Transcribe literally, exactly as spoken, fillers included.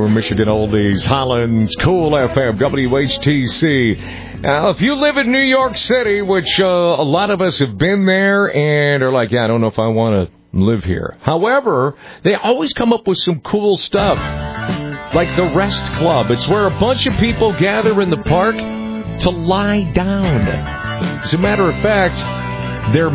Your Michigan Oldies, Holland's Cool F M, W H T C. Now, if you live in New York City, which uh, a lot of us have been there and are like, yeah, I don't know if I want to live here. However, they always come up with some cool stuff, like the Rest Club. It's where a bunch of people gather in the park to lie down. As a matter of fact, their